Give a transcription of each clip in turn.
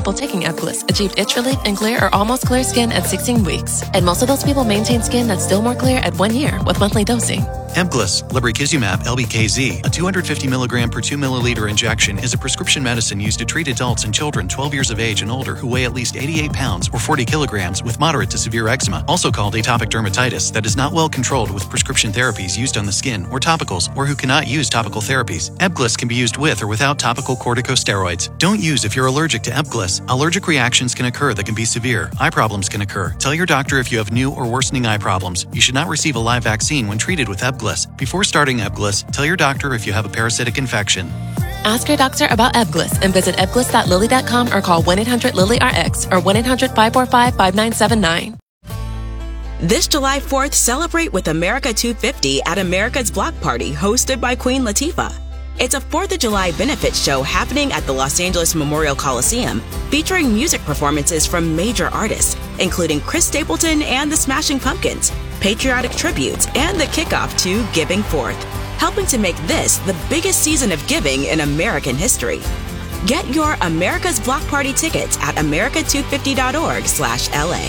people taking Ebglyss achieved itch relief and clear or almost clear skin at 16 weeks. And most of those people maintain skin that's still more clear at 1 year with monthly dosing. Ebglyss, lebrikizumab LBKZ, a 250 milligram per 2 milliliter injection, is a prescription medicine used to treat adults and children 12 years of age and older who weigh at least 88 pounds or 40 kilograms with moderate to severe eczema, also called atopic dermatitis, that is not well controlled with prescription therapies used on the skin or topicals, or who cannot use topical therapies. Ebglyss can be used with or without topical corticosteroids. Don't use if you're allergic to Ebglyss. Allergic reactions can occur that can be severe. Eye problems can occur. Tell your doctor if you have new or worsening eye problems. You should not receive a live vaccine when treated with Ebglyss. Before starting Ebglyss, tell your doctor if you have a parasitic infection. Ask your doctor about Ebglyss and visit ebglyss.lilly.com or call 1-800-LILY-RX or 1-800-545-5979. This July 4th, celebrate with America 250 at America's Block Party, hosted by Queen Latifah. It's a 4th of July benefit show happening at the Los Angeles Memorial Coliseum, featuring music performances from major artists, including Chris Stapleton and the Smashing Pumpkins, patriotic tributes, and the kickoff to Giving Forth, helping to make this the biggest season of giving in American history. Get your America's Block Party tickets at america250.org/LA.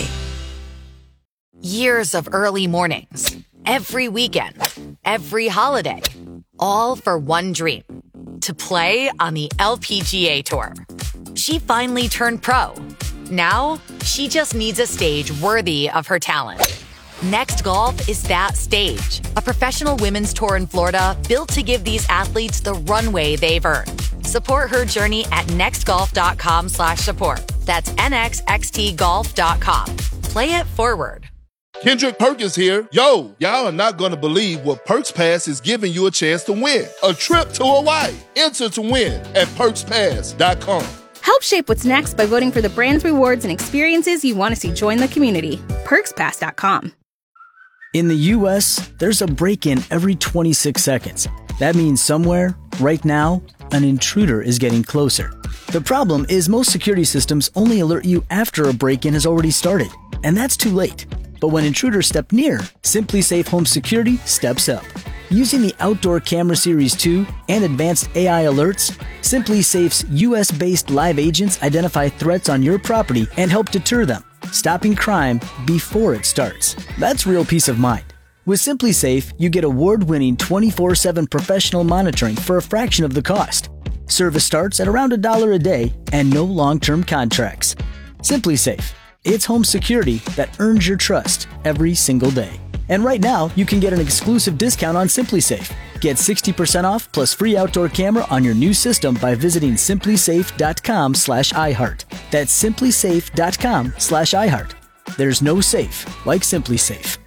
Years of early mornings, every weekend, every holiday, all for one dream, to play on the LPGA Tour. She finally turned pro. Now, she just needs a stage worthy of her talent. Next Golf is that stage, a professional women's tour in Florida built to give these athletes the runway they've earned. Support her journey at nextgolf.com/support. That's nxxtgolf.com. Play it forward. Kendrick Perkins here. Yo, y'all are not going to believe what Perks Pass is giving you a chance to win. A trip to Hawaii. Enter to win at perkspass.com. Help shape what's next by voting for the brands, rewards, and experiences you want to see join the community. perkspass.com. In the U.S., there's a break-in every 26 seconds. That means somewhere, right now, an intruder is getting closer. The problem is most security systems only alert you after a break-in has already started, and that's too late. But when intruders step near, SimpliSafe Home Security steps up. Using the Outdoor Camera Series 2 and advanced AI alerts, SimpliSafe's US-based live agents identify threats on your property and help deter them, stopping crime before it starts. That's real peace of mind. With SimpliSafe, you get award-winning 24/7 professional monitoring for a fraction of the cost. Service starts at around $1 a day and no long-term contracts. SimpliSafe. It's home security that earns your trust every single day. And right now, you can get an exclusive discount on SimpliSafe. Get 60% off plus free outdoor camera on your new system by visiting simplisafe.com/iHeart. That's simplisafe.com/iHeart. There's no safe like SimpliSafe.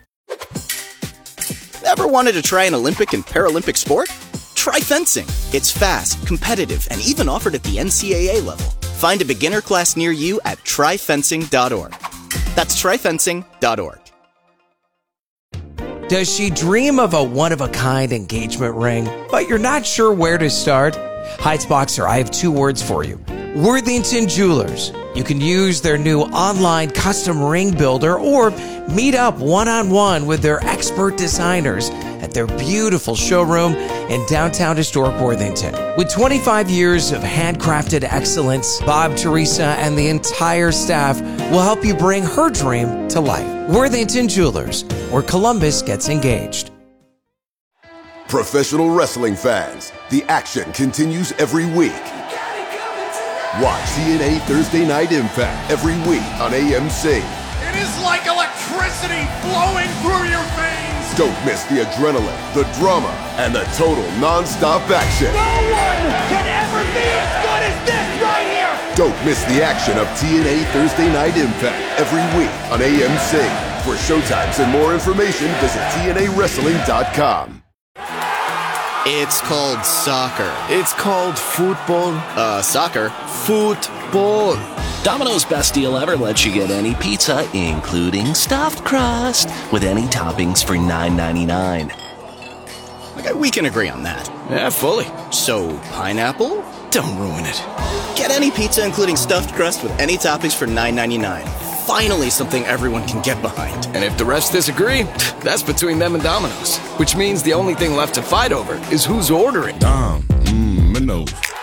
Ever wanted to try an Olympic and Paralympic sport? Try fencing. It's fast, competitive, and even offered at the NCAA level. Find a beginner class near you at tryfencing.org. That's tryfencing.org. Does she dream of a one-of-a-kind engagement ring, but you're not sure where to start? Heights Boxer, I have 2 words for you. Worthington Jewelers. You can use their new online custom ring builder or meet up one-on-one with their expert designers at their beautiful showroom in downtown historic Worthington. With 25 years of handcrafted excellence, Bob, Teresa, and the entire staff will help you bring her dream to life. Worthington Jewelers, where Columbus gets engaged. Professional wrestling fans, the action continues every week. Watch TNA Thursday Night Impact every week on AMC. It is like electricity flowing through your veins. Don't miss the adrenaline, the drama, and the total non-stop action. No one can ever be as good as this right here. Don't miss the action of TNA Thursday Night Impact every week on AMC. For showtimes and more information, visit TNAWrestling.com. It's called soccer. It's called football. Soccer. Football. Domino's best deal ever lets you get any pizza, including stuffed crust, with any toppings for $9.99. Okay, we can agree on that. Yeah, fully. So, pineapple? Don't ruin it. Get any pizza, including stuffed crust, with any toppings for $9.99. Finally, something everyone can get behind. And if the rest disagree, that's between them and Domino's. Which means the only thing left to fight over is who's ordering. Domino's.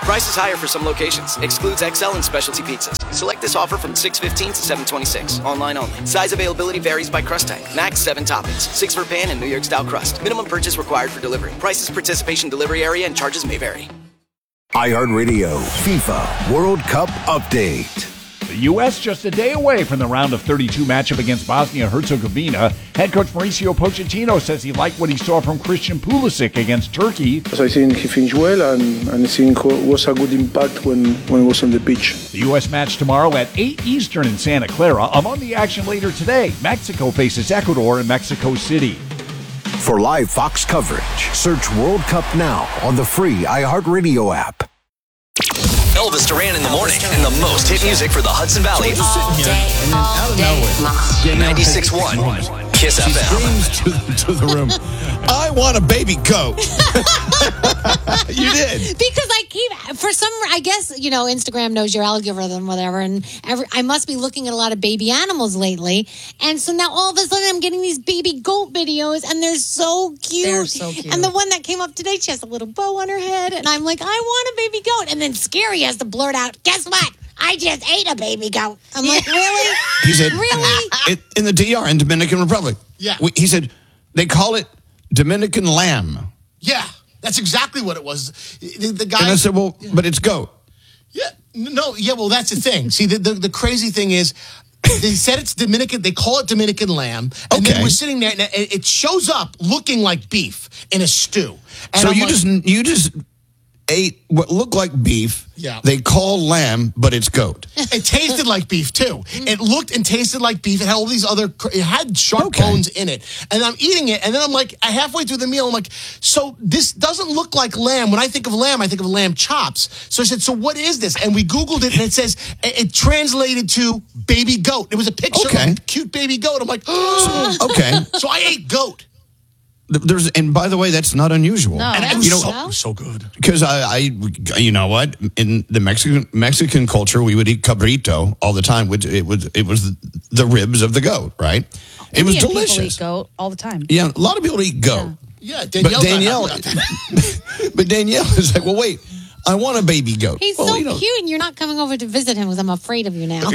Prices higher for some locations. Excludes XL and specialty pizzas. Select this offer from 6/15 to 7/26. Online only. Size availability varies by crust type. Max 7 toppings. 6 for pan and New York style crust. Minimum purchase required for delivery. Prices, participation, delivery area, and charges may vary. iHeartRadio FIFA World Cup Update. The U.S. just a day away from the round of 32 matchup against Bosnia-Herzegovina. Head coach Mauricio Pochettino says he liked what he saw from Christian Pulisic against Turkey. I think he finished well, and I think it was a good impact when he was on the pitch. The U.S. match tomorrow at 8 Eastern in Santa Clara. Among the action later today, Mexico faces Ecuador in Mexico City. For live Fox coverage, search World Cup now on the free iHeartRadio app. Elvis Duran in the morning and the most hit music for the Hudson Valley. All day, 96.1 Kiss FM. To the room. I want a baby goat. You did. Because I keep, for some, I guess, Instagram knows your algorithm, whatever, and I must be looking at a lot of baby animals lately. And so now all of a sudden I'm getting these baby goat videos, and they're so cute. They're so cute. And the one that came up today, she has a little bow on her head, and I'm like, I want a baby goat. And then Scary has to blurt out, guess what? I just ate a baby goat. I'm like, really? He said, really? In the DR, in Dominican Republic. Yeah. He said, they call it Dominican lamb. Yeah, that's exactly what it was. The guy. And I said, well, but it's goat. Yeah, no, yeah, well, that's the thing. See, the crazy thing is, they said it's Dominican, they call it Dominican lamb, and then we're sitting there, and it shows up looking like beef in a stew. And So I'm you just ate what looked like beef. Yeah. They call lamb, but it's goat. It tasted like beef, too. It looked and tasted like beef. It had all these it had sharp bones in it. And I'm eating it, and then I'm like, halfway through the meal, I'm like, so this doesn't look like lamb. When I think of lamb, I think of lamb chops. So I said, so what is this? And we Googled it, and it says, it translated to baby goat. It was a picture of a cute baby goat. I'm like, oh. Okay. So I ate goat. And by the way, that's not unusual. No. And it was so good. Because I you know what? In the Mexican culture, we would eat cabrito all the time. It was the ribs of the goat, right? It was delicious. People eat goat all the time. Yeah, a lot of people eat goat. Yeah, Danielle but Danielle is like, well, wait. I want a baby goat. He's so cute, and you're not coming over to visit him because I'm afraid of you now.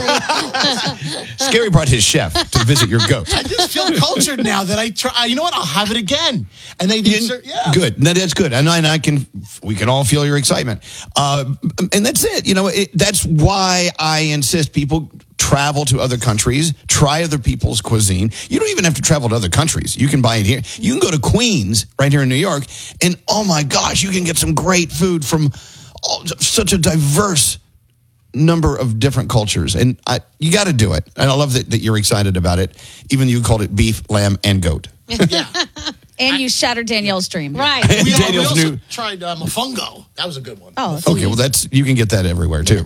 Scary brought his chef to visit your goat. I just feel cultured now that I try. You know what? I'll have it again. And they Good. That's good. And we can all feel your excitement. And that's it. That's why I insist people travel to other countries, try other people's cuisine. You don't even have to travel to other countries. You can buy it here. You can go to Queens, right here in New York, and oh my gosh, you can get some great food from such a diverse number of different cultures. And you got to do it. And I love that you're excited about it, even though you called it beef, lamb, and goat. Yeah. And you shattered Danielle's dream. Right. We also tried mofongo. That was a good one. Oh, okay. Well, you can get that everywhere too.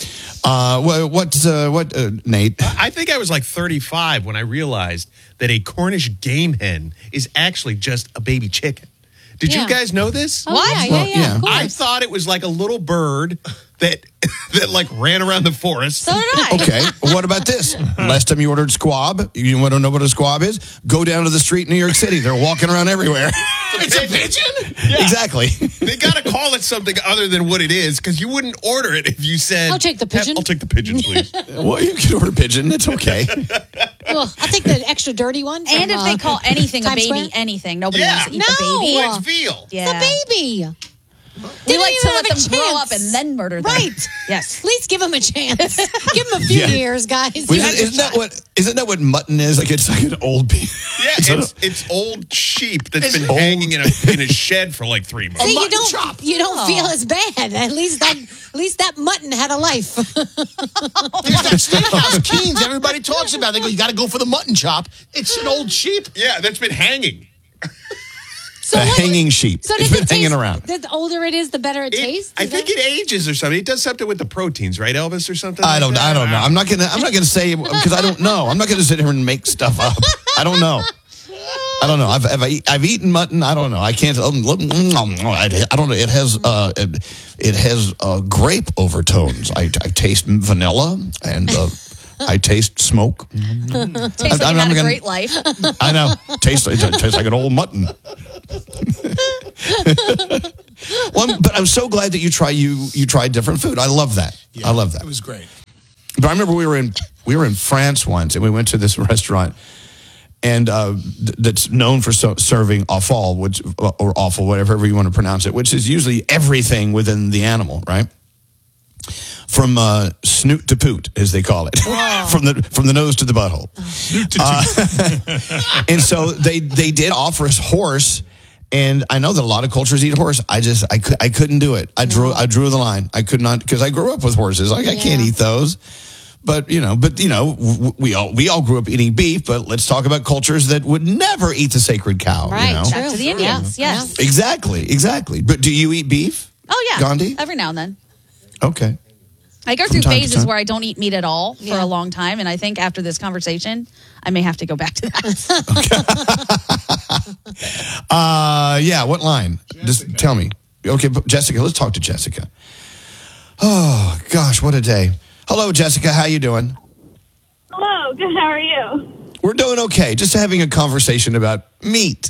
Nate? I think I was like 35 when I realized that a Cornish game hen is actually just a baby chicken. Did you guys know this? Oh, what? Yeah. Of course. I thought it was like a little bird that like ran around the forest. So did I. Okay. What about this? Last time you ordered squab, you want to know what a squab is? Go down to the street in New York City. They're walking around everywhere. It's a pigeon? Yeah. Exactly. They got to call it something other than what it is, because you wouldn't order it if you said, I'll take the pigeon. I'll take the pigeon, please. Well, you can order pigeon. It's okay. Well, I'll take the extra dirty one. From, And if they call anything a Times baby, Square? anything, nobody wants to eat the baby. It's veal. Yeah. It's a baby. We like to even let have a them grow chance. up and then murder them. Right. Yes. At least give them a chance. Give them a few years, guys. Well, isn't that what mutton is? Like it's like an old beef. Yeah, it's old sheep that's been hanging in a shed for like 3 months. See, you don't feel as bad. At least that mutton had a life. There's that steakhouse, Keen's, everybody talks about. They go, you got to go for the mutton chop. It's an old sheep. Yeah, that's been hanging. A hanging sheep. So it's been hanging around. The older it is, the better it tastes. I think it ages or something. It does something with the proteins, right, Elvis, or something? I don't know. I'm not gonna say because I don't know. I'm not gonna sit here and make stuff up. I don't know. I've eaten mutton. I don't know. I can't. I don't know. It has grape overtones. I taste vanilla and. I taste smoke. Tastes like you had a great life. I know. Tastes like an old mutton. Well, but I'm so glad that you tried different food. I love that. I love that. It was great. But I remember we were in France once, and we went to this restaurant, and that's known for serving offal, or offal, whatever you want to pronounce it, which is usually everything within the animal, right? From snoot to poot, as they call it, from the nose to the butthole. And so they did offer us horse, and I know that a lot of cultures eat horse. I couldn't do it. I drew the line. I could not, because I grew up with horses. I can't eat those. But we all grew up eating beef. But let's talk about cultures that would never eat the sacred cow. Right, Back to the Indians. Yes. Exactly. But do you eat beef? Oh yeah, Gandhi? every now and then. Okay. I go From through time to phases time. where I don't eat meat at all for a long time, and I think after this conversation, I may have to go back to that. What line? Just tell me. Okay, Jessica, let's talk to Jessica. Oh, gosh, what a day. Hello, Jessica. How you doing? Hello. Good. How are you? We're doing okay. Just having a conversation about meat.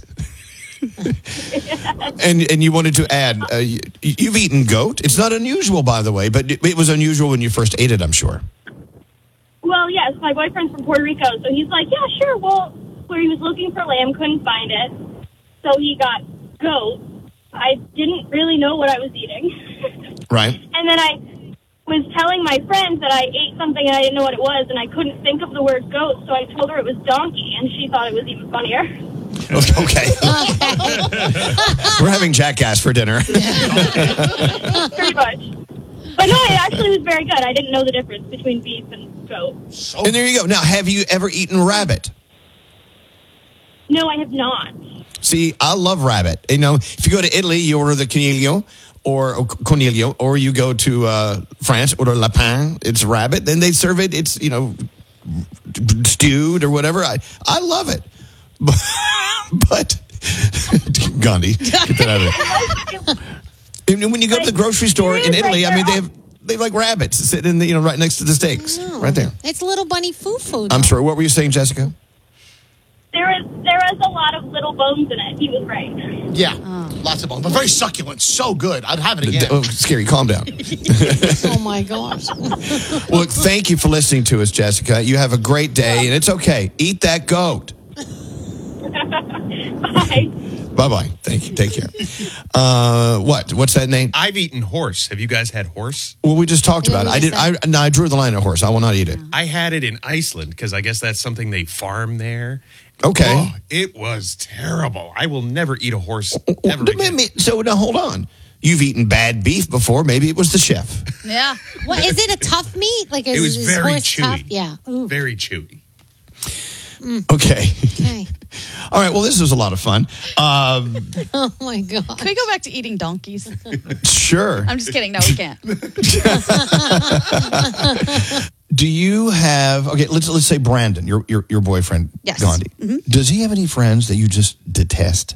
And you wanted to add, you've eaten goat. It's not unusual, by the way, but it was unusual when you first ate it, I'm sure. Well, yes. My boyfriend's from Puerto Rico, so he's like, yeah, sure. Well, where he was looking for lamb, couldn't find it, so he got goat. I didn't really know what I was eating. Right. And then I was telling my friends that I ate something and I didn't know what it was, and I couldn't think of the word goat, so I told her it was donkey, and she thought it was even funnier. Okay. We're having jackass for dinner. Pretty much. But no, it actually was very good. I didn't know the difference between beef and goat. And there you go. Now, have you ever eaten rabbit? No, I have not. See, I love rabbit. If you go to Italy, you order the coniglio, or you go to France, order lapin. It's rabbit. Then they serve it. It's stewed or whatever. I love it. But Gandhi, get that out of there. And when you go to the grocery store in Italy, I mean, they have like rabbits sitting in right next to the steaks, right there. It's little bunny foo-foo. I'm sorry. What were you saying, Jessica? There is a lot of little bones in it. He was right. Yeah, lots of bones, but very succulent. So good. I'd have it again. Oh, scary. Calm down. Oh my gosh. Well, thank you for listening to us, Jessica. You have a great day, and it's okay. Eat that goat. Bye. Bye-bye. Thank you. Take care. What's that name? I've eaten horse. Have you guys had horse? Well, we just talked about it. I drew the line at horse. I will not eat it. I had it in Iceland because I guess that's something they farm there. Okay. Oh, it was terrible. I will never eat a horse ever again. So now hold on. You've eaten bad beef before. Maybe it was the chef. Yeah. What is it? A tough meat? Like it was very horse chewy. tough? Yeah. Ooh. Very chewy. Okay. All right. Well, this was a lot of fun. Oh my God. Can we go back to eating donkeys? Sure. I'm just kidding. No, we can't. Do you have? Okay, let's say Brandon, your boyfriend, Yes. Gandhi. Mm-hmm. Does he have any friends that you just detest?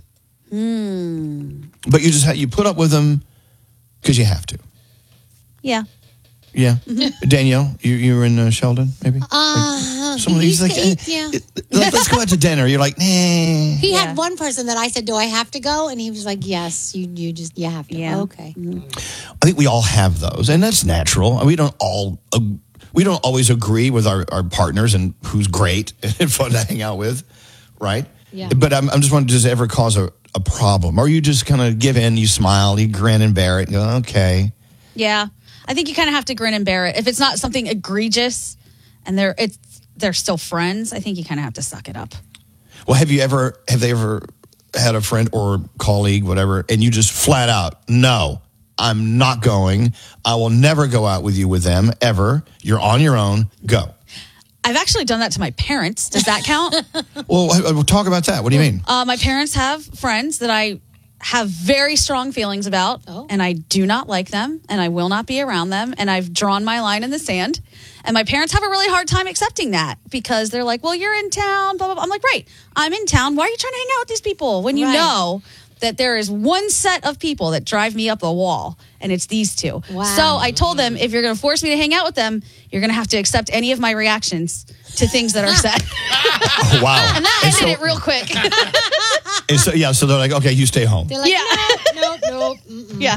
But you put up with them because you have to. Yeah. Yeah. Danielle, you were in Sheldon, maybe? Somebody's like, let's go out to dinner. You're like, nah. He had one person that I said, do I have to go? And he was like, yes, you have to. Yeah. Okay. I think we all have those, and that's natural. We don't always agree with our partners and who's great and fun to hang out with, right? Yeah. But I'm just wondering, does it ever cause a problem? Or you just kind of give in, you smile, you grin and bear it, and go, okay. Yeah. I think you kind of have to grin and bear it. If it's not something egregious and they're still friends, I think you kind of have to suck it up. Well, have they ever had a friend or colleague, whatever, and you just flat out, no, I'm not going. I will never go out with you with them, ever. You're on your own. Go. I've actually done that to my parents. Does that count? Well, we'll talk about that. What do you mean? My parents have friends that I have very strong feelings about, and I do not like them, and I will not be around them, and I've drawn my line in the sand. And my parents have a really hard time accepting that because they're like, well, you're in town, blah, blah, blah. I'm like, right, I'm in town. Why are you trying to hang out with these people when you know that there is one set of people that drive me up the wall, and it's these two? Wow. So I told them, if you're going to force me to hang out with them, you're going to have to accept any of my reactions to things that are said. Oh, wow. And that ended it real quick. And so they're like, okay, you stay home. They're like, Nope. Yeah.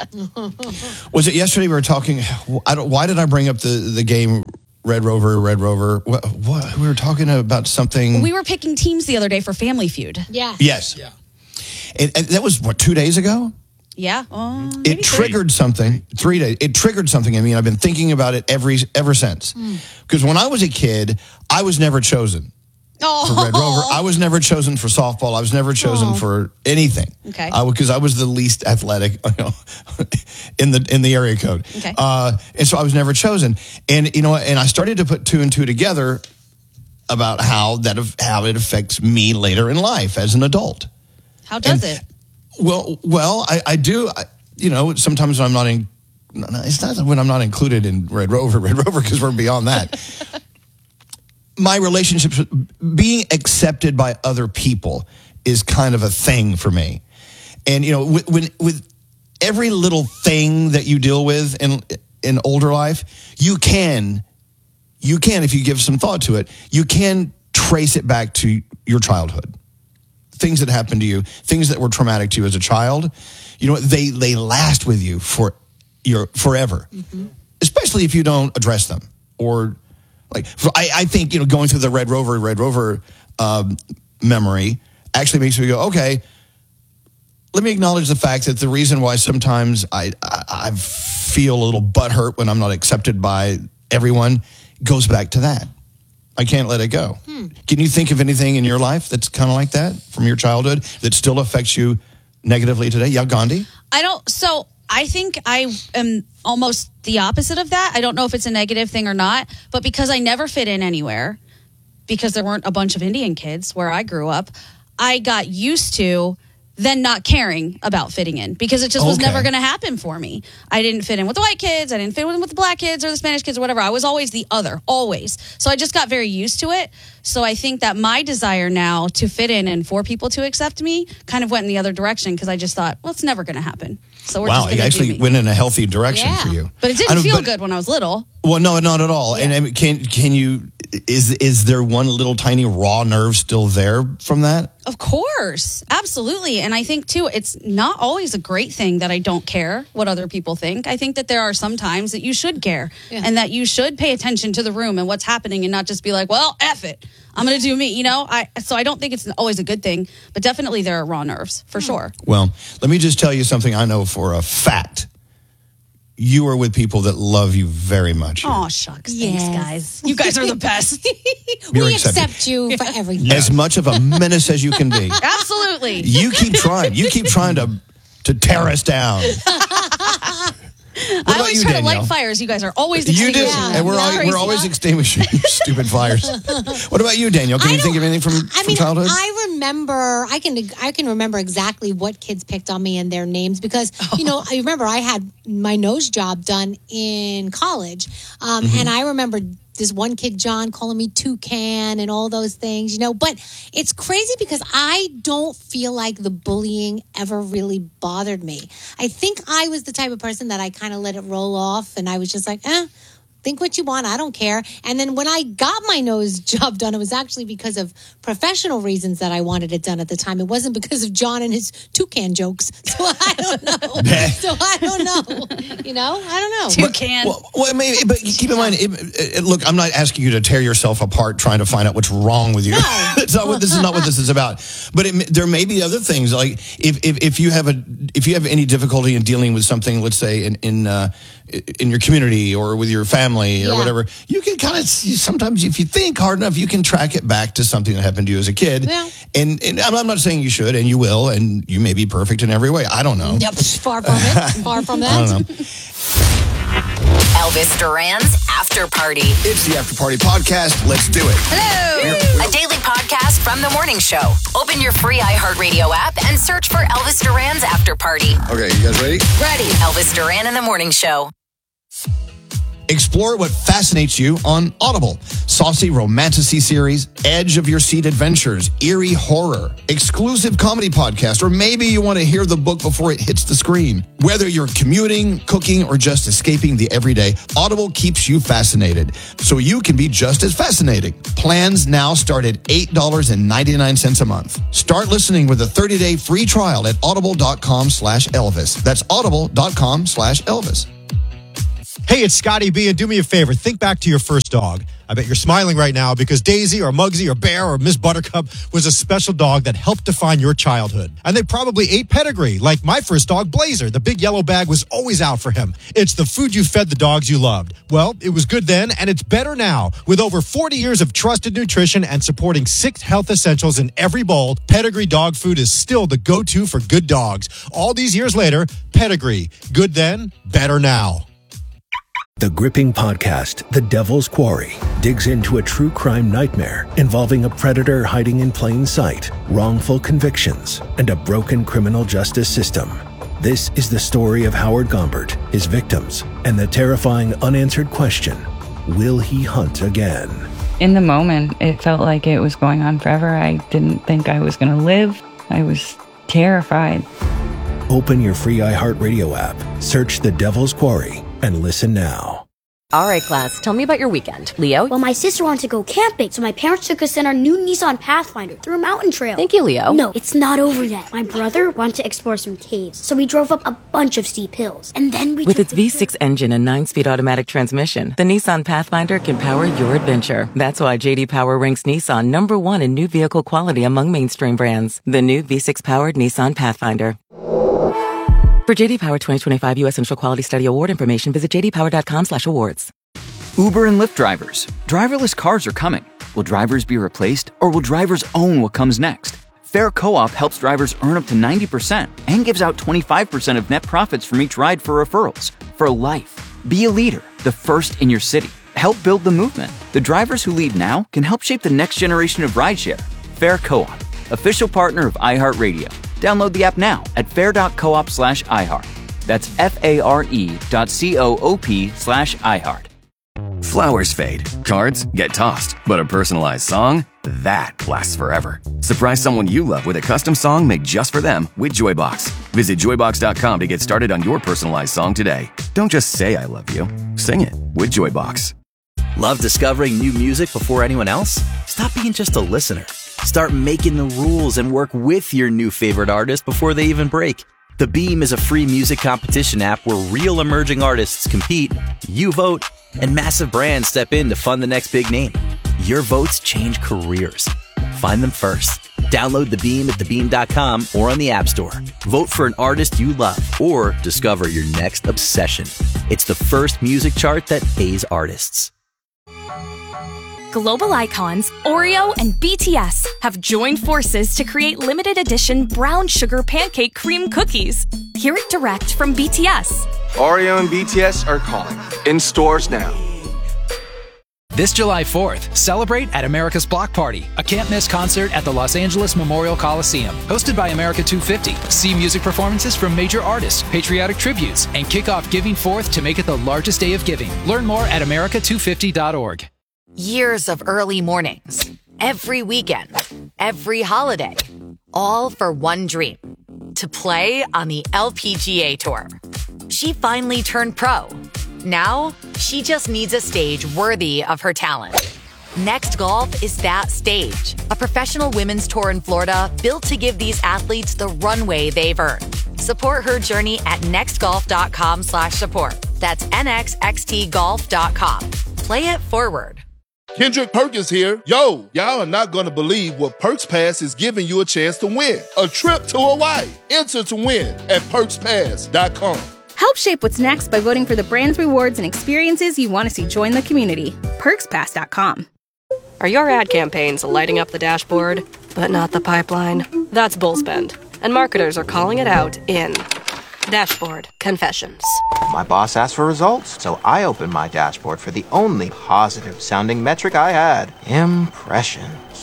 Was it yesterday we were talking? Why did I bring up the game Red Rover? What we were talking about something. We were picking teams the other day for Family Feud. Yeah. Yes. Yeah. And that was 2 days ago. Yeah. It triggered something. 3 days. It triggered something in me, and I've been thinking about it ever since. Because when I was a kid, I was never chosen for Red Rover. I was never chosen for softball. I was never chosen for anything. Okay. Because I was the least athletic, in the area code. Okay. And so I was never chosen. And and I started to put two and two together about how it affects me later in life as an adult. How does it? Well, I do. Sometimes when I'm not in. It's not when I'm not included in Red Rover, because we're beyond that. My relationships, being accepted by other people, is kind of a thing for me. And with every little thing that you deal with in older life, you can, if you give some thought to it, you can trace it back to your childhood. Things that happened to you, things that were traumatic to you as a child, they last with you forever. Mm-hmm. Especially if you don't address them. Or I think going through the Red Rover memory actually makes me go, okay, let me acknowledge the fact that the reason why sometimes I feel a little butthurt when I'm not accepted by everyone goes back to that. I can't let it go. Can you think of anything in your life that's kind of like that from your childhood that still affects you negatively today? Yeah, Gandhi? So I think I am almost the opposite of that. I don't know if it's a negative thing or not, but because I never fit in anywhere, because there weren't a bunch of Indian kids where I grew up, I got used to then not caring about fitting in because it just was never going to happen for me. I didn't fit in with the white kids. I didn't fit in with the black kids or the Spanish kids or whatever. I was always the other, always. So I just got very used to it. So I think that my desire now to fit in and for people to accept me kind of went in the other direction because I just thought, well, it's never going to happen. So we're just you actually went in a healthy direction for you. But it didn't feel good when I was little. Well, no, not at all. Yeah. And can you? Is there one little tiny raw nerve still there from that? Of course, absolutely. And I think too, it's not always a great thing that I don't care what other people think. I think that there are some times that you should care and that you should pay attention to the room and what's happening and not just be like, well, F it. I'm going to do me, So I don't think it's always a good thing, but definitely there are raw nerves for sure. Well, let me just tell you something I know for a fact. You are with people that love you very much. Oh, shucks. Thanks, guys. You guys are the best. We accept you for everything. As much of a menace as you can be. Absolutely. You keep trying. You keep trying to tear us down. I always try to light fires. You guys are always extinguishing. You do, and we're always extinguishing stupid fires. What about you, Danielle? Can you think of anything from childhood? I remember. I can remember exactly what kids picked on me and their names because I remember I had my nose job done in college, and I remember this one kid, John, calling me toucan and all those things, But it's crazy because I don't feel like the bullying ever really bothered me. I think I was the type of person that I kind of let it roll off, and I was just like, think what you want. I don't care. And then when I got my nose job done, it was actually because of professional reasons that I wanted it done at the time. It wasn't because of John and his toucan jokes. So I don't know. I don't know. Toucan. Well, maybe, but keep in mind, look, I'm not asking you to tear yourself apart trying to find out what's wrong with you. No. This is not what this is about. But there may be other things. Like if you have any difficulty in dealing with something, let's say in your community or with your family or whatever, you can kind of sometimes, if you think hard enough, you can track it back to something that happened to you as a kid. Yeah. And I'm not saying you should, and you will, and you may be perfect in every way. I don't know. Yep, far from it. Far from that. I don't know. Elvis Duran's After Party. It's the After Party podcast. Let's do it. Hello. A daily podcast from the morning show. Open your free iHeartRadio app and search for Elvis Duran's After Party. Okay, you guys ready? Ready. Elvis Duran in the morning show. Explore what fascinates you on Audible. Saucy romantasy series, edge of your seat adventures, eerie horror, exclusive comedy podcast, or maybe you want to hear the book before it hits the screen. Whether you're commuting, cooking, or just escaping the everyday, Audible keeps you fascinated, so you can be just as fascinating. Plans now start at $8.99 a month. Start listening with a 30-day free trial at audible.com/Elvis. That's audible.com/Elvis. Hey, it's Scotty B, and do me a favor. Think back to your first dog. I bet you're smiling right now because Daisy or Muggsy or Bear or Miss Buttercup was a special dog that helped define your childhood. And they probably ate pedigree, like my first dog, Blazer. The big yellow bag was always out for him. It's the food you fed the dogs you loved. Well, it was good then, and it's better now. With over 40 years of trusted nutrition and supporting 6 health essentials in every bowl, Pedigree dog food is still the go-to for good dogs. All these years later, Pedigree. Good then, better now. The gripping podcast, The Devil's Quarry, digs into a true crime nightmare involving a predator hiding in plain sight, wrongful convictions, and a broken criminal justice system. This is the story of Howard Gombert, his victims, and the terrifying unanswered question, will he hunt again? In the moment, it felt like it was going on forever. I didn't think I was going to live. I was terrified. Open your free iHeartRadio app, search The Devil's Quarry, and listen now. All right, class, tell me about your weekend. Leo? Well, my sister wanted to go camping, so my parents took us in our new Nissan Pathfinder through a mountain trail. Thank you, Leo. No, it's not over yet. My brother wanted to explore some caves, so we drove up a bunch of steep hills. And then we With its V6 engine and 9-speed automatic transmission, the Nissan Pathfinder can power your adventure. That's why J.D. Power ranks Nissan #1 in new vehicle quality among mainstream brands. The new V6-powered Nissan Pathfinder. For JD Power 2025 U.S. Central Quality Study Award information, visit jdpower.com/awards. Uber and Lyft drivers. Driverless cars are coming. Will drivers be replaced, or will drivers own what comes next? Fair Co-op helps drivers earn up to 90% and gives out 25% of net profits from each ride for referrals. For life. Be a leader, the first in your city. Help build the movement. The drivers who lead now can help shape the next generation of rideshare. Fair Co-op, official partner of iHeartRadio. Download the app now at fair.coop/iHeart. That's FARE.coop/iHeart. Flowers fade, cards get tossed, but a personalized song, that lasts forever. Surprise someone you love with a custom song made just for them with Joybox. Visit joybox.com to get started on your personalized song today. Don't just say I love you, sing it with Joybox. Love discovering new music before anyone else? Stop being just a listener. Start making the rules and work with your new favorite artist before they even break. The Beam is a free music competition app where real emerging artists compete, you vote, and massive brands step in to fund the next big name. Your votes change careers. Find them first. Download The Beam at thebeam.com or on the App Store. Vote for an artist you love or discover your next obsession. It's the first music chart that pays artists. Global icons Oreo and BTS have joined forces to create limited edition brown sugar pancake cream cookies. Hear it direct from BTS. Oreo and BTS are calling. In stores now. This July 4th, celebrate at America's Block Party, a can't-miss concert at the Los Angeles Memorial Coliseum. Hosted by America 250, see music performances from major artists, patriotic tributes, and kick off Giving Forth to make it the largest day of giving. Learn more at america250.org. Years of early mornings, every weekend, every holiday, all for one dream, to play on the LPGA Tour. She finally turned pro. Now, she just needs a stage worthy of her talent. Next Golf is that stage, a professional women's tour in Florida built to give these athletes the runway they've earned. Support her journey at nextgolf.com/support. That's nxxtgolf.com. Play it forward. Kendrick Perkins here. Yo, y'all are not going to believe what Perks Pass is giving you a chance to win. A trip to Hawaii. Enter to win at perkspass.com. Help shape what's next by voting for the brands, rewards, and experiences you want to see join the community. PerksPass.com. Are your ad campaigns lighting up the dashboard, but not the pipeline? That's Bullspend, and marketers are calling it out in Dashboard Confessions. My boss asked for results, so I opened my dashboard for the only positive-sounding metric I had: impressions.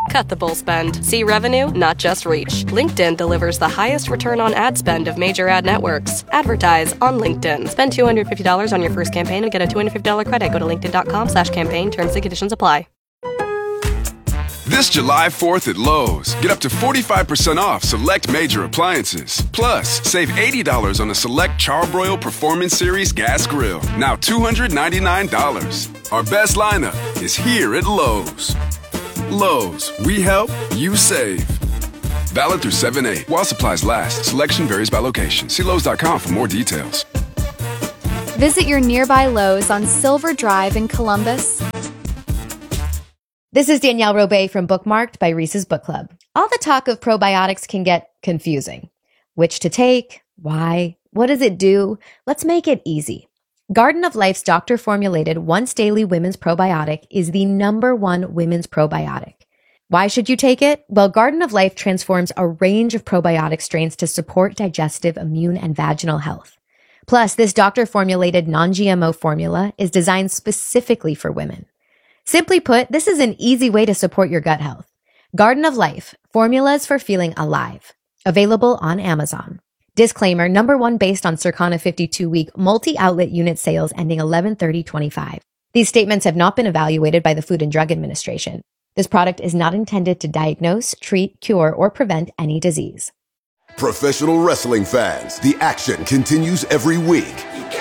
Cut the bull spend. See revenue, not just reach. LinkedIn delivers the highest return on ad spend of major ad networks. Advertise on LinkedIn. Spend $250 on your first campaign and get a $250 credit. Go to linkedin.com/campaign. Terms and conditions apply. This July 4th at Lowe's, get up to 45% off select major appliances. Plus, save $80 on a select Charbroil Performance Series gas grill. Now $299. Our best lineup is here at Lowe's. Lowe's, we help, you save. Valid through 7/8. While supplies last, selection varies by location. See Lowes.com for more details. Visit your nearby Lowe's on Silver Drive in Columbus. This is Danielle Robay from Bookmarked by Reese's Book Club. All the talk of probiotics can get confusing. Which to take? Why? What does it do? Let's make it easy. Garden of Life's doctor-formulated once-daily women's probiotic is the #1 women's probiotic. Why should you take it? Well, Garden of Life transforms a range of probiotic strains to support digestive, immune, and vaginal health. Plus, this doctor-formulated non-GMO formula is designed specifically for women. Simply put, this is an easy way to support your gut health. Garden of Life, formulas for feeling alive. Available on Amazon. Disclaimer, #1 based on Circana 52-week multi-outlet unit sales ending 11/30/25. These statements have not been evaluated by the Food and Drug Administration. This product is not intended to diagnose, treat, cure, or prevent any disease. Professional wrestling fans, the action continues every week.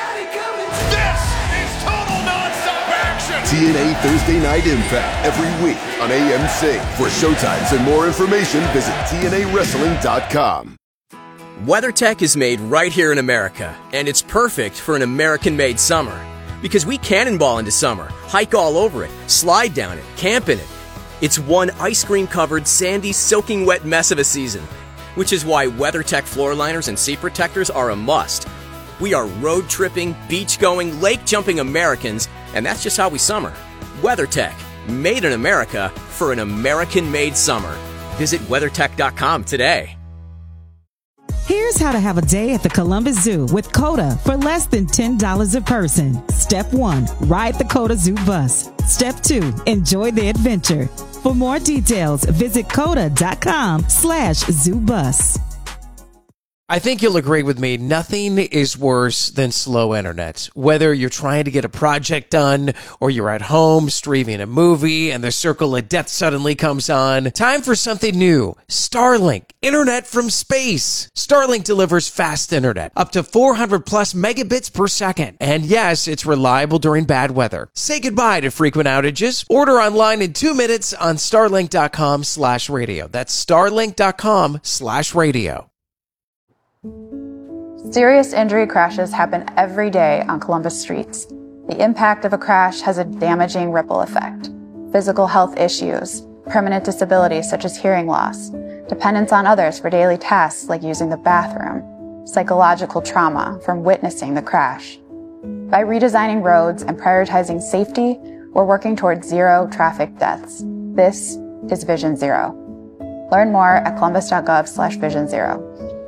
TNA Thursday Night Impact every week on AMC. For showtimes and more information, visit TNAWrestling.com. WeatherTech is made right here in America, and it's perfect for an American-made summer. Because we cannonball into summer, hike all over it, slide down it, camp in it. It's one ice cream-covered, sandy, soaking wet mess of a season. Which is why WeatherTech floor liners and seat protectors are a must. We are road-tripping, beach-going, lake-jumping Americans, and that's just how we summer. WeatherTech, made in America for an American-made summer. Visit WeatherTech.com today. Here's how to have a day at the Columbus Zoo with COTA for less than $10 a person. Step 1, ride the COTA Zoo bus. Step 2, enjoy the adventure. For more details, visit COTA.com/ZooBus. I think you'll agree with me, nothing is worse than slow internet. Whether you're trying to get a project done or you're at home streaming a movie and the circle of death suddenly comes on, time for something new. Starlink, internet from space. Starlink delivers fast internet, up to 400 plus megabits per second. And yes, it's reliable during bad weather. Say goodbye to frequent outages. Order online in 2 minutes on starlink.com/radio. That's starlink.com/radio. Serious injury crashes happen every day on Columbus streets. The impact of a crash has a damaging ripple effect. Physical health issues, permanent disabilities such as hearing loss, dependence on others for daily tasks like using the bathroom, psychological trauma from witnessing the crash. By redesigning roads and prioritizing safety, we're working towards zero traffic deaths. This is Vision Zero. Learn more at columbus.gov/Vision Zero.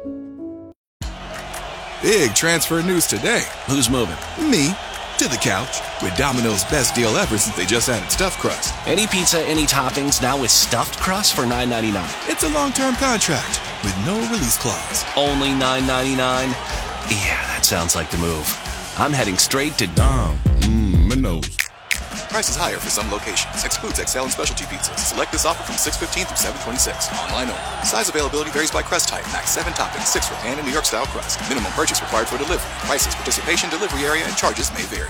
Big transfer news today. Who's moving? Me. To the couch. With Domino's best deal ever since they just added stuffed crust. Any pizza, any toppings, now with stuffed crust for $9.99. It's a long-term contract with no release clause. Only $9.99? Yeah, that sounds like the move. I'm heading straight to Domino's. Prices higher for some locations. Excludes XL and specialty pizzas. Select this offer from 6/15 through 7/26. Online only. Size availability varies by crust type. Max 7 toppings, 6 for pan and New York style crust. Minimum purchase required for delivery. Prices, participation, delivery area, and charges may vary.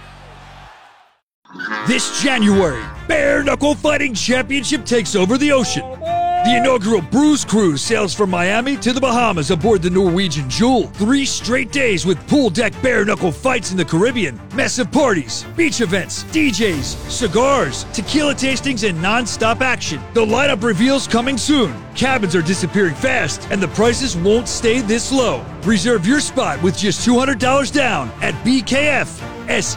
This January, Bare Knuckle Fighting Championship takes over the ocean. The inaugural Bruise Cruise sails from Miami to the Bahamas aboard the Norwegian Jewel. 3 straight days with pool deck bare knuckle fights in the Caribbean, massive parties, beach events, DJs, cigars, tequila tastings, and non-stop action. The lineup reveals coming soon. Cabins are disappearing fast, and the prices won't stay this low. Reserve your spot with just $200 down at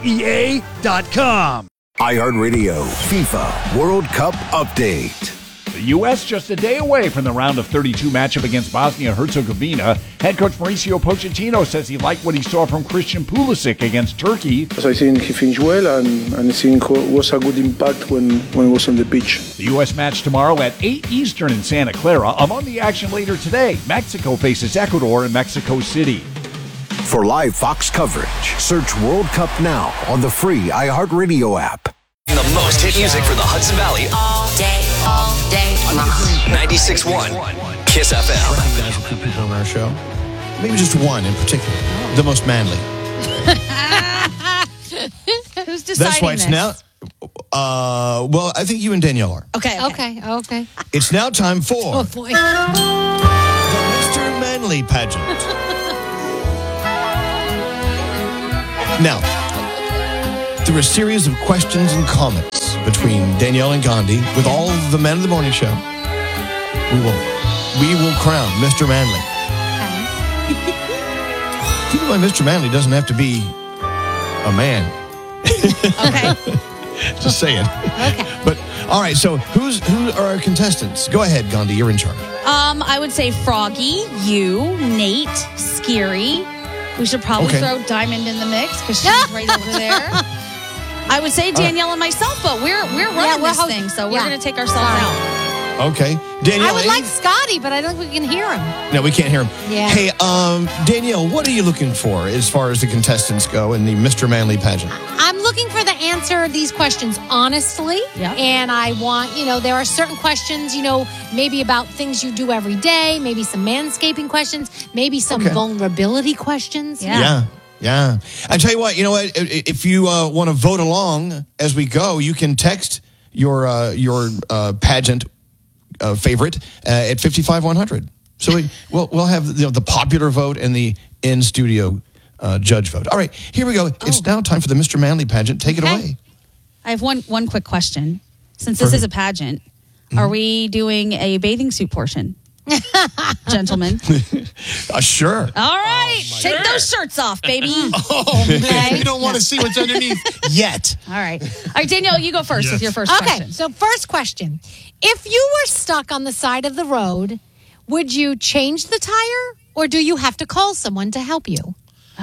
BKFSEA.com. iHeartRadio FIFA World Cup Update. The U.S. just a day away from the round of 32 matchup against Bosnia-Herzegovina. Head coach Mauricio Pochettino says he liked what he saw from Christian Pulisic against Turkey. I think he finished well, and I think it was a good impact when he was on the pitch. The U.S. match tomorrow at 8 Eastern in Santa Clara. Among the action later today, Mexico faces Ecuador in Mexico City. For live Fox coverage, search World Cup Now on the free iHeartRadio app. The most hit music for the Hudson Valley all day long. 96.1 Kiss FM. Guys, a few people on our show. Maybe just one in particular. The most manly. Who's deciding That's why it's this? now. Well, I think you and Danielle are. Okay. It's now time for Oh, boy. the Mr. Manly pageant. Now, through a series of questions and comments between Danielle and Gandhi, with all the men of the morning show, we will crown Mr. Manly. Keep in mind, Mr. Manly doesn't have to be a man. Okay. Just saying. Okay. But all right, so who are our contestants? Go ahead, Gandhi. You're in charge. I would say Froggy, you, Nate, Scary. We should probably throw Diamond in the mix because she's right over there. I would say Danielle and myself, but we're running this thing, so we're going to take ourselves out. Okay, Danielle. I would like Scotty, but I don't think we can hear him. No, we can't hear him. Yeah. Hey, Danielle, what are you looking for as far as the contestants go in the Mr. Manly pageant? I'm looking for the answer of these questions honestly. Yeah. And I want, there are certain questions, maybe about things you do every day, maybe some manscaping questions, maybe some vulnerability questions. Yeah. I tell you what, if you want to vote along as we go, you can text your pageant favorite at 55100. So we'll have the popular vote and the in-studio judge vote. All right, here we go. It's now time for the Mr. Manly pageant. Take it away. I have one quick question. Since this is a pageant, are we doing a bathing suit portion? Gentlemen. Sure. All right. Take those shirts off, baby. Man, you don't want to see what's underneath yet. All right, Danielle, you go first with your first question. Okay, so first question. If you were stuck on the side of the road, would you change the tire or do you have to call someone to help you?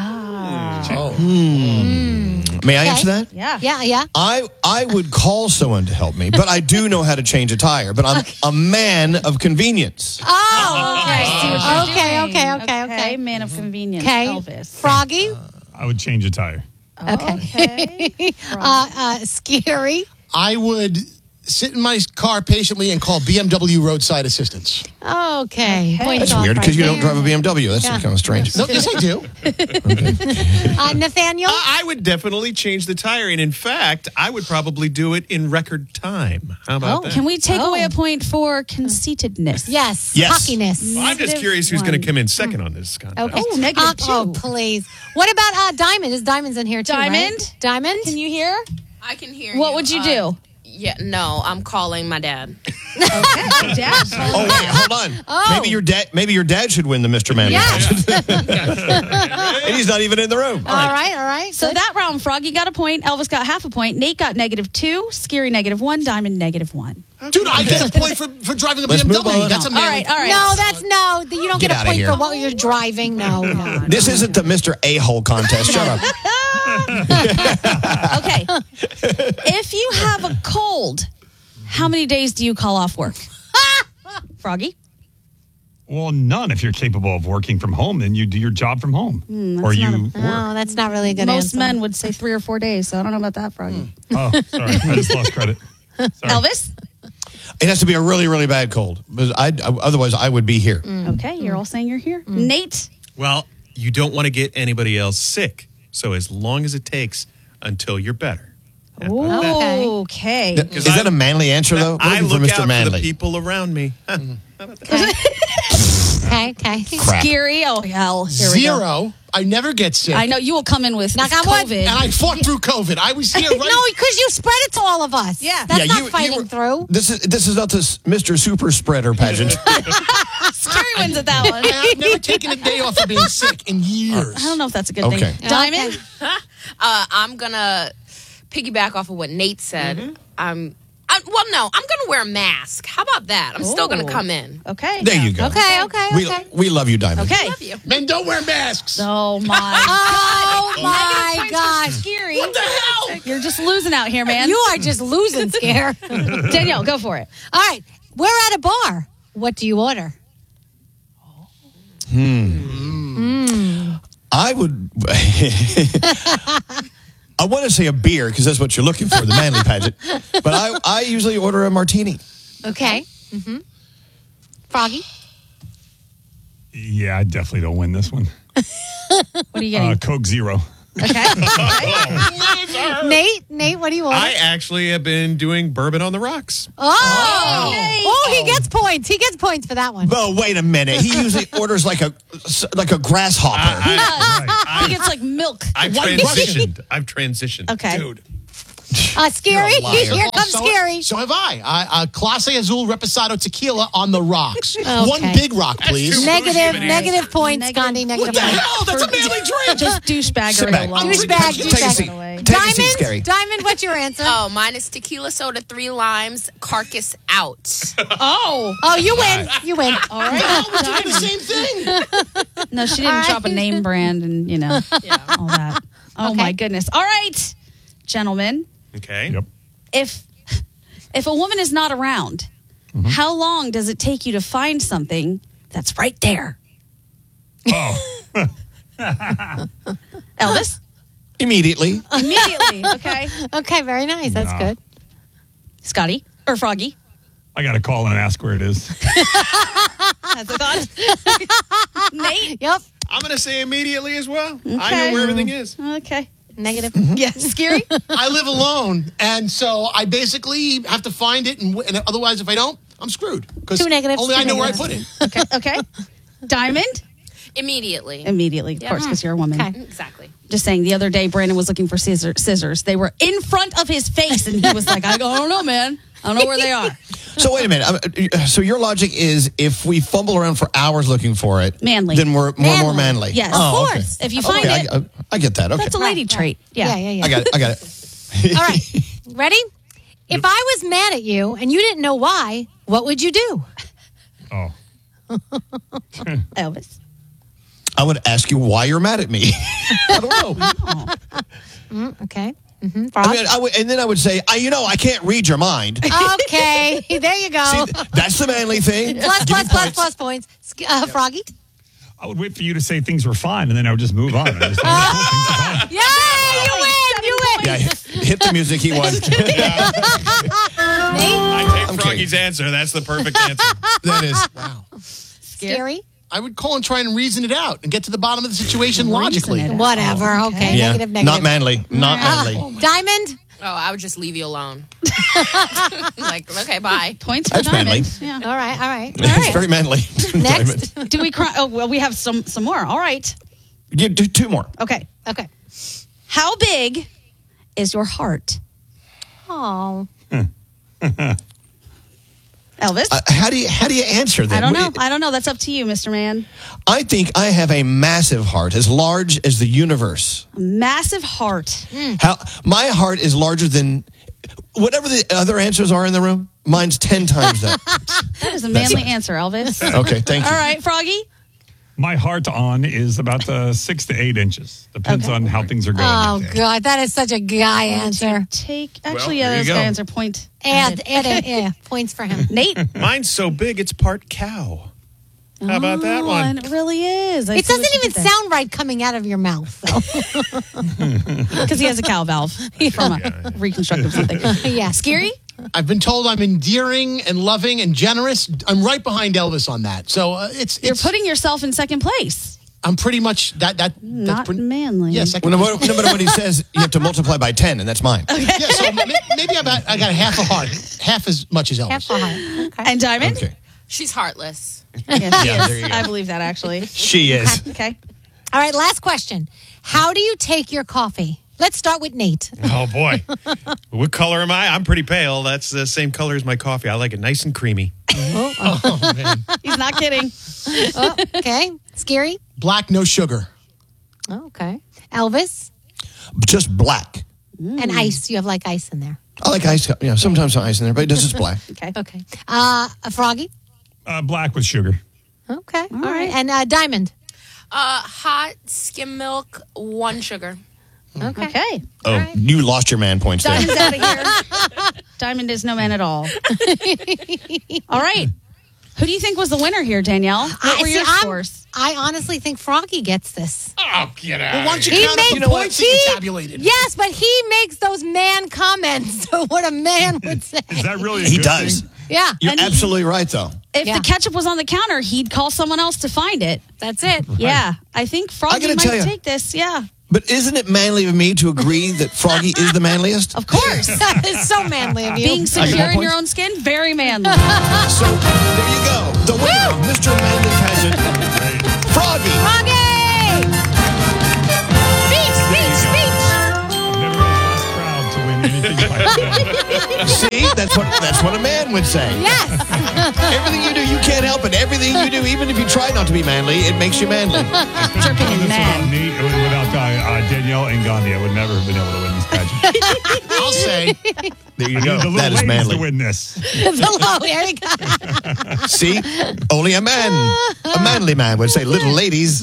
May I answer that? Yeah. I would call someone to help me, but I do know how to change a tire. But I'm a man of convenience. Oh, okay. Man of convenience. Okay. Elvis. Froggy? I would change a tire. Okay. Scary? I would sit in my car patiently and call BMW roadside assistance. Okay. That's weird because you don't drive a BMW. That's kind of strange. No, yes, I do. Nathaniel? I would definitely change the tire. And in fact, I would probably do it in record time. How about that? Can we take away a point for conceitedness? Yes. Yes. Cockiness. Well, I'm just curious who's going to come in second on this contest. Okay. -2. Oh, please. What about Diamond? Diamond's in here too, Diamond? right? Diamond? Can you hear? I can hear you. What would you do? Yeah, no, I'm calling my dad. Okay, Dad. Oh, wait, hold on. Maybe your dad should win the Mr. Manly pageant. And he's not even in the room. All right. So that round, Froggy got a point. Elvis got half a point. Nate got -2. Scary -1. Diamond -1. Dude, I get a point for driving a Let's move BMW. on. That's amazing. All right. No, you don't Get get a outta point here. for what you're driving. No. This isn't the Mr. A-hole contest. Shut up. Okay. If you have a cold, how many days do you call off work? Froggy? Well, none. If you're capable of working from home, then you do your job from home. Or you work. No, that's not really a good Most answer. men would say 3 or 4 days, so I don't know about that, Froggy. Oh, sorry. I just lost credit. Sorry. Elvis? It has to be a really, really bad cold. But otherwise, I would be here. Okay, you're all saying you're here. Nate? Well, you don't want to get anybody else sick. So as long as it takes until you're better. Okay. Is that a manly answer, though? We're I looking look for Mr. out Manly. for the people around me. Okay. Scary. Oh, hell. Here we go. 0. I never get sick. I know you will come in with Knock on COVID. wood. And I fought through COVID. I was here right. No, because you spread it to all of us. Yeah. That's not fighting through. This is not this Mr. Super Spreader pageant. Scary wins at that one. I've never taken a day off of being sick in years. I don't know if that's a good Okay. thing. Diamond? I'm going to piggyback off of what Nate said. Well, no, I'm going to wear a mask. How about that? I'm still going to come in. Okay. There you go. Okay. We love you, Diamond. Okay. Love you. Men don't wear masks. Oh, my Oh my Negative points gosh. for Scary. What the hell? You're just losing out here, man. You are just losing, Scare. Danielle, go for it. All right. We're at a bar. What do you order? I would. I want to say a beer because that's what you're looking for, the manly pageant. But I usually order a martini. Okay. Mm-hmm. Froggy? Yeah, I definitely don't win this one. What are you getting? Coke Zero. Okay. Nate, what do you order? I actually have been doing bourbon on the rocks. He gets points. He gets points for that one. Oh, wait a minute. He usually orders like a grasshopper. He gets like milk. I've transitioned. Okay. Dude. Scary. Here comes Scary. So have I. Clase Azul Reposado Tequila on the rocks. Okay. One big rock, please. Negative points, Gandhi. What the hell? That's a manly drink. Just douchebaggery alone. Douchebag. Diamond, what's your answer? Oh, mine is tequila soda, 3 limes, carcass out. Oh, you win. You win. All right. We're doing the same thing. No, she didn't drop a name brand and, all that. Oh, my goodness. All right, gentlemen. Okay. Yep. If a woman is not around, how long does it take you to find something that's right there? Oh. Elvis? Immediately. Okay. Okay, very nice. That's good. Scotty? Or Froggy? I got to call and ask where it is. That's a thought. Nate? Yep. I'm going to say immediately as well. Okay. I know where everything is. Okay. Negative. Yeah, Scary? I live alone, and so I basically have to find it, and otherwise, if I don't, I'm screwed. Because 2 negatives. only 2 I know negatives. where I put it. Okay. Diamond? Immediately. Of course, because you're a woman. Okay. Exactly. Just saying, the other day, Brandon was looking for scissors. They were in front of his face, and he was like, I don't know, man. I don't know where they are. So wait a minute. So your logic is if we fumble around for hours looking for it, manly, then we're more manly. Yes, of course. If you find it, I get that. Okay, that's a lady trait. Yeah. I got it. All right. Ready? If I was mad at you and you didn't know why, what would you do? Oh. Elvis. I would ask you why you're mad at me. I don't know. Okay. I mean, and then I would say, I can't read your mind. Okay, there you go. See, that's the manly thing. Plus points. Froggy? I would wait for you to say things were fine, and then I would just move on. Yay, you win. Yeah, hit the music. He won. I take Froggy's answer. That's the perfect answer. That is. Wow. Scary? I would call and try and reason it out and get to the bottom of the situation logically. Whatever. Okay. Yeah. Negative. Not manly. Not manly. Diamond? Oh, I would just leave you alone. Okay, bye. Points for That's Diamond. manly. Yeah. All right. It's very manly. Next. Do we cry? Oh, well, we have some more. All right. You do 2 more. Okay. How big is your heart? Oh. Elvis? How do you answer that? I don't know. That's up to you, Mr. Man. I think I have a massive heart, as large as the universe. A massive heart. My heart is larger than whatever the other answers are in the room. Mine's 10 times that. That is a manly answer, Elvis. Okay, thank you. All right, Froggy? My heart on is about 6 to 8 inches. Depends on how things are going. Oh, God. That is such a guy answer. Those guys are point. And points for him. Nate? Mine's so big, it's part cow. How about that one? And it really is. It doesn't even sound right coming out of your mouth, though. Because he has a cow valve from a reconstructive something. Yeah. Scary? I've been told I'm endearing and loving and generous. I'm right behind Elvis on that. So You're putting yourself in second place. I'm pretty much that. Not manly. Yes. No matter what he says, you have to multiply by 10, and that's mine. Okay. Yeah. So maybe I got half a heart, half as much as Elvis. Half a heart. Okay. And Diamond? Okay. She's heartless. Yeah, Yeah, there you go. I believe that, actually. She is. Okay. All right, last question. How do you take your coffee? Let's start with Nate. Oh, boy. What color am I? I'm pretty pale. That's the same color as my coffee. I like it nice and creamy. Oh, man. He's not kidding. Okay. Scary? Black, no sugar. Okay. Elvis? Just black. And ice. You have like ice in there. I like ice. Yeah, sometimes ice in there, but it does just black. Okay. A Froggy? Black with sugar. Okay. All right. And Diamond? Hot skim milk, 1 sugar. Okay. Oh, you lost your man points there. Diamond's out of here. Diamond is no man at all. All right. Who do you think was the winner here, Danielle? What were your scores? I honestly think Froggy gets this. Oh, get out. Well, why don't you count up the points that you tabulated? Yes, but he makes those man comments. So what a man would say. Is that really He does. Yeah. You're absolutely right, though. If the ketchup was on the counter, he'd call someone else to find it. That's it. Yeah. I think Froggy might take this. Yeah. But isn't it manly of me to agree that Froggy is the manliest? Of course. It's so manly of you. Being secure in your own skin, very manly. So there you go. The winner of Mr. Manly Pageant, Froggy. Froggy! Speech! Proud to win anything like that. See, that's what a man would say. Yes. Everything you do, you can't help it. Everything you do, even if you try not to be manly, it makes you manly. Dripping in man. Without Danielle and Gandhi, I would never have been able to win this pageant. I'll say. There you go. That is manly. To win this. There you go. See, only a manly man would say, little ladies.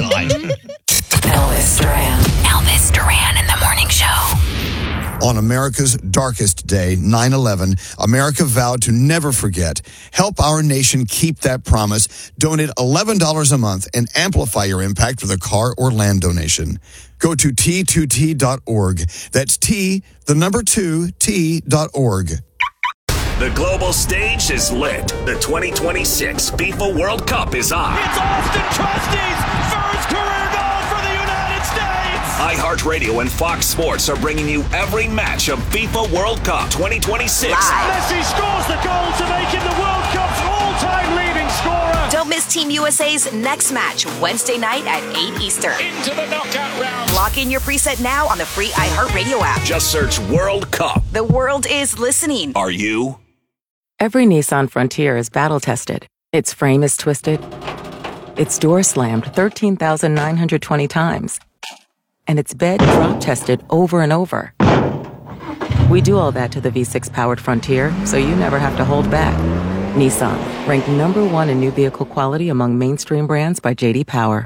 Elvis Duran in the morning show. On America's darkest day, 9/11, America vowed to never forget. Help our nation keep that promise. Donate $11 a month and amplify your impact with a car or land donation. Go to T2T.org. That's T2T.org. The global stage is lit. The 2026 FIFA World Cup is on. It's Austin Trusty's first career goal for the United States. iHeartRadio and Fox Sports are bringing you every match of FIFA World Cup 2026. Messi scores the goal to make him the World Cup's all-time leading scorer. Don't miss Team USA's next match, Wednesday night at 8 Eastern. Into the knockout round. Lock in your preset now on the free iHeartRadio app. Just search World Cup. The world is listening. Are you? Every Nissan Frontier is battle-tested. Its frame is twisted. Its door slammed 13,920 times. And its bed drop-tested over and over. We do all that to the V6-powered Frontier, so you never have to hold back. Nissan, ranked #1 in new vehicle quality among mainstream brands by J.D. Power.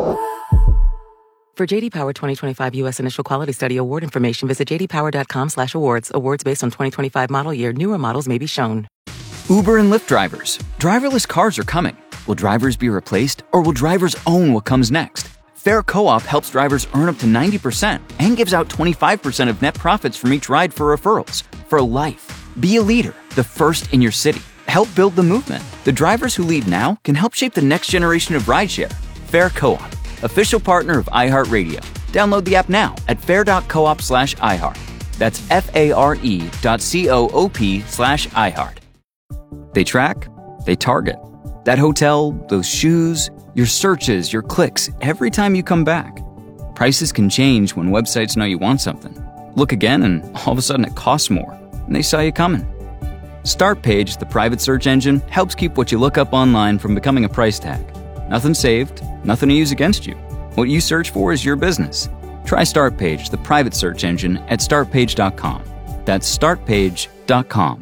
For J.D. Power 2025 U.S. Initial Quality Study Award information, visit jdpower.com/awards. Awards based on 2025 model year. Newer models may be shown. Uber and Lyft drivers. Driverless cars are coming. Will drivers be replaced, or will drivers own what comes next? Fair Co-op helps drivers earn up to 90% and gives out 25% of net profits from each ride for referrals. For life. Be a leader, the first in your city. Help build the movement. The drivers who lead now can help shape the next generation of rideshare. Fair Co-op, official partner of iHeartRadio. Download the app now at fair.coop/iHeart. That's FARE.coop/iHeart. They track, they target. That hotel, those shoes, your searches, your clicks, every time you come back. Prices can change when websites know you want something. Look again and all of a sudden it costs more, and they saw you coming. Startpage, the private search engine, helps keep what you look up online from becoming a price tag. Nothing saved, nothing to use against you. What you search for is your business. Try Startpage, the private search engine, at startpage.com. That's startpage.com.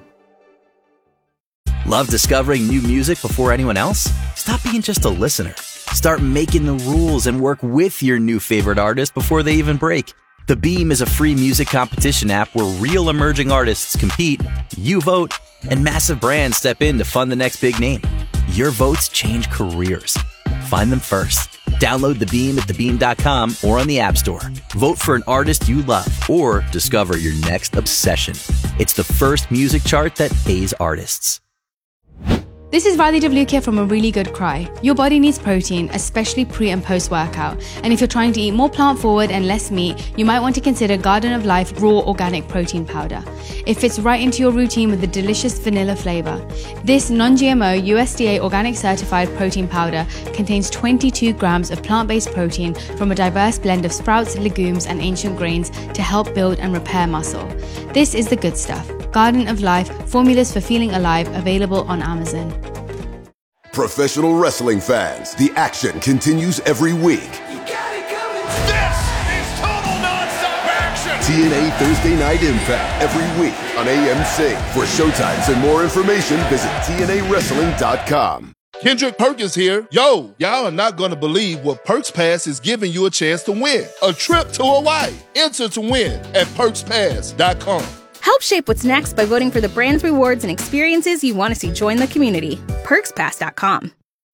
Love discovering new music before anyone else? Stop being just a listener. Start making the rules and work with your new favorite artist before they even break. The Beam is a free music competition app where real emerging artists compete, you vote, and massive brands step in to fund the next big name. Your votes change careers. Find them first. Download The Beam at thebeam.com or on the App Store. Vote for an artist you love or discover your next obsession. It's the first music chart that pays artists. This is Radhi Devlukia from A Really Good Cry. Your body needs protein, especially pre and post workout. And if you're trying to eat more plant forward and less meat, you might want to consider Garden of Life Raw Organic Protein Powder. It fits right into your routine with a delicious vanilla flavor. This non-GMO USDA organic certified protein powder contains 22 grams of plant-based protein from a diverse blend of sprouts, legumes, and ancient grains to help build and repair muscle. This is the good stuff. Garden of Life, formulas for feeling alive, available on Amazon. Professional wrestling fans, the action continues every week. This is total non-stop action. TNA Thursday Night Impact every week on AMC. For showtimes and more information, visit TNAWrestling.com. Kendrick Perkins here. Yo, y'all are not going to believe what Perks Pass is giving you a chance to win. A trip to Hawaii. Enter to win at PerksPass.com. Help shape what's next by voting for the brands, rewards, and experiences you want to see join the community. PerksPass.com.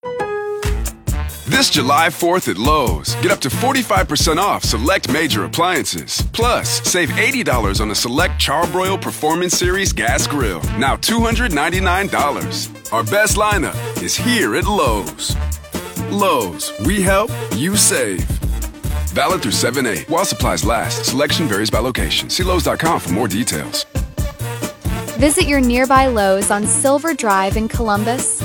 This July 4th at Lowe's, get up to 45% off select major appliances. Plus, save $80 on a select Charbroil Performance Series gas grill. Now $299. Our best lineup is here at Lowe's. Lowe's, we help, you save. Valid through 7/8. While supplies last, selection varies by location. See Lowes.com for more details. Visit your nearby Lowe's on Silver Drive in Columbus.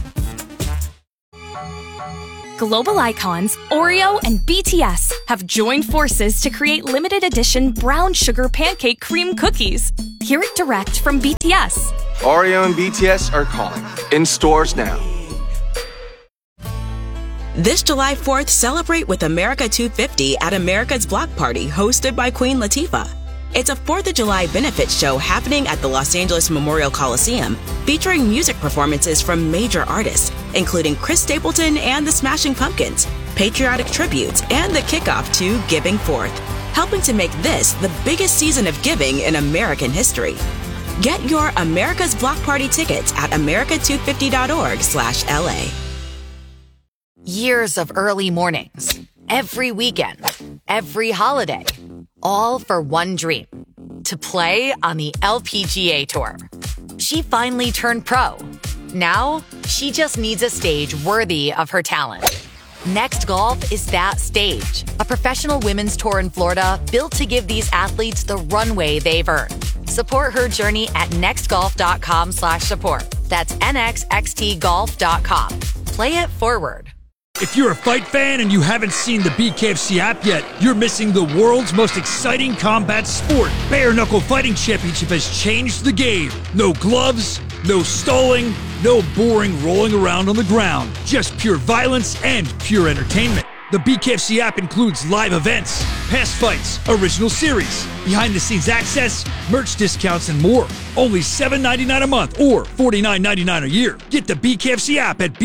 Global icons Oreo and BTS have joined forces to create limited edition brown sugar pancake cream cookies. Hear it direct from BTS. Oreo and BTS are calling. In stores now. This July 4th, celebrate with America 250 at America's Block Party, hosted by Queen Latifah. It's a 4th of July benefit show happening at the Los Angeles Memorial Coliseum, featuring music performances from major artists, including Chris Stapleton and the Smashing Pumpkins, patriotic tributes, and the kickoff to Giving Forth, helping to make this the biggest season of giving in American history. Get your America's Block Party tickets at america250.org/LA. Years of early mornings, every weekend, every holiday, all for one dream, to play on the LPGA Tour. She finally turned pro. Now, she just needs a stage worthy of her talent. Next Golf is that stage, a professional women's tour in Florida built to give these athletes the runway they've earned. Support her journey at nextgolf.com/support. That's nxxtgolf.com. Play it forward. If you're a fight fan and you haven't seen the BKFC app yet, you're missing the world's most exciting combat sport. Bare Knuckle Fighting Championship has changed the game. No gloves, no stalling, no boring rolling around on the ground. Just pure violence and pure entertainment. The BKFC app includes live events, past fights, original series, behind-the-scenes access, merch discounts, and more. Only $7.99 a month or $49.99 a year. Get the BKFC app at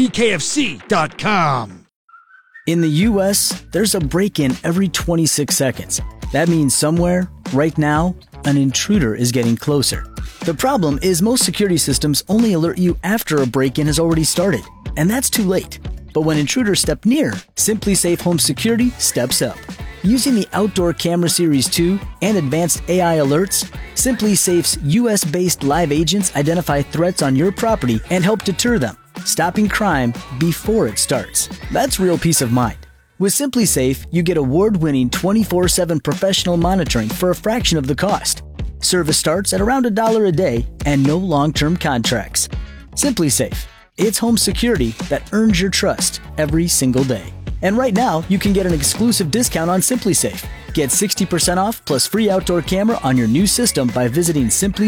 bkfc.com. In the U.S., there's a break-in every 26 seconds. That means somewhere, right now, an intruder is getting closer. The problem is most security systems only alert you after a break-in has already started, and that's too late. But when intruders step near, SimpliSafe Home Security steps up. Using the Outdoor Camera Series 2 and advanced AI alerts, SimpliSafe's US-based live agents identify threats on your property and help deter them, stopping crime before it starts. That's real peace of mind. With SimpliSafe, you get award-winning 24/7 professional monitoring for a fraction of the cost. Service starts at around $1 a day and no long-term contracts. SimpliSafe. It's home security that earns your trust every single day. And right now, you can get an exclusive discount on SimpliSafe. Get 60% off plus free outdoor camera on your new system by visiting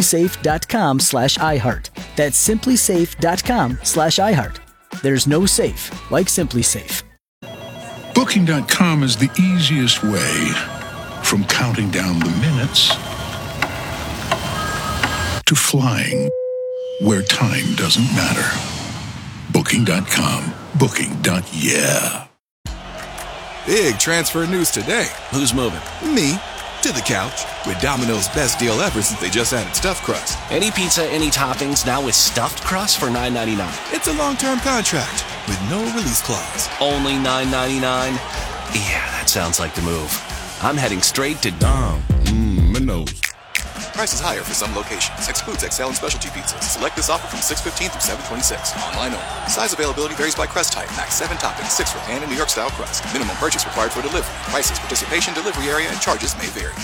simplisafe.com/iHeart. That's simplisafe.com/iHeart. There's no safe like SimpliSafe. Booking.com is the easiest way from counting down the minutes to flying where time doesn't matter. Booking.com. Booking.yeah. Big transfer news today. Who's moving? Me. To the couch. With Domino's best deal ever since they just added stuffed crust. Any pizza, any toppings, now with stuffed crust for $9.99. It's a long-term contract with no release clause. Only $9.99? Yeah, that sounds like the move. I'm heading straight to Dom. Domino's. Prices higher for some locations. Excludes XL and specialty pizzas. Select this offer from 6/15 through 7/26. Online only. Size availability varies by crust type. Max 7 toppings, 6 for pan and New York style crust. Minimum purchase required for delivery. Prices, participation, delivery area, and charges may vary.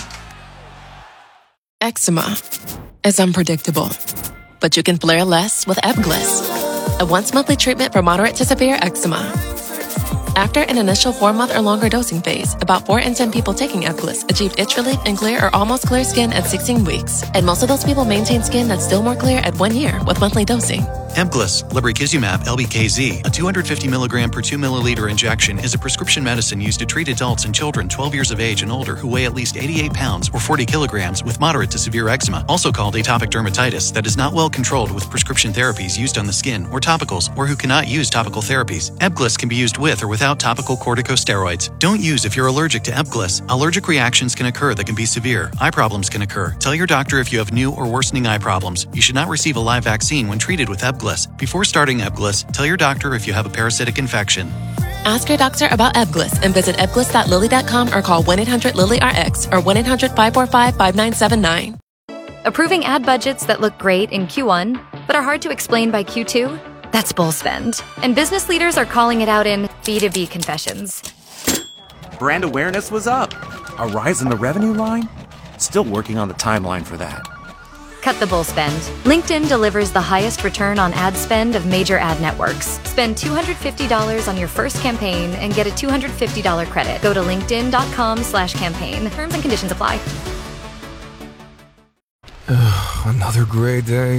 Eczema is unpredictable, but you can flare less with Ebglyss, a once-monthly treatment for moderate to severe eczema. After an initial 4-month or longer dosing phase, about 4 in 10 people taking Ebglyss achieved itch relief and clear or almost clear skin at 16 weeks. And most of those people maintain skin that's still more clear at 1 year with monthly dosing. Ebglyss, lebrikizumab LBKZ, a 250 milligram per 2 milliliter injection, is a prescription medicine used to treat adults and children 12 years of age and older who weigh at least 88 pounds or 40 kilograms with moderate to severe eczema, also called atopic dermatitis, that is not well controlled with prescription therapies used on the skin or topicals, or who cannot use topical therapies. Ebglyss can be used with or without topical corticosteroids. Don't use if you're allergic to Ebglyss. Allergic reactions can occur that can be severe. Eye problems can occur. Tell your doctor if you have new or worsening eye problems. You should not receive a live vaccine when treated with Ebglyss. Before starting Ebglyss, tell your doctor if you have a parasitic infection. Ask your doctor about Ebglyss and visit ebglyss.lilly.com or call 1-800-LILY-RX or 1-800-545-5979. Approving ad budgets that look great in Q1 but are hard to explain by Q2? That's bull spend. And business leaders are calling it out in B2B confessions. Brand awareness was up. A rise in the revenue line? Still working on the timeline for that. Cut the bull spend. LinkedIn delivers the highest return on ad spend of major ad networks. Spend $250 on your first campaign and get a $250 credit. Go to linkedin.com/campaign. Terms and conditions apply. Another great day.